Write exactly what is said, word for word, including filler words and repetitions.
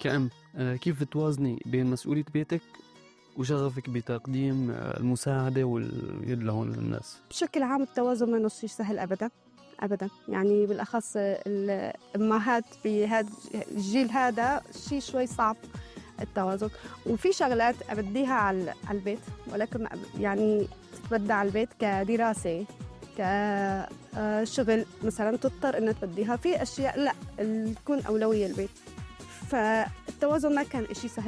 كأم، آه، كيف بتوازني بين مسؤولية بيتك وشغفك بتقديم آه، المساعدة واليد لهون للناس؟ بشكل عام التوازن منه شيء سهل أبداً أبداً، يعني بالأخص الأمهات بهذا الجيل هذا شيء شوي صعب التوازن. وفي شغلات أبديها على على البيت، ولكن يعني تتبدى على البيت كدراسة كشغل مثلاً تضطر إنها تبديها. في أشياء لا تكون أولوية البيت، فالتوازن ما كان إشي سهل.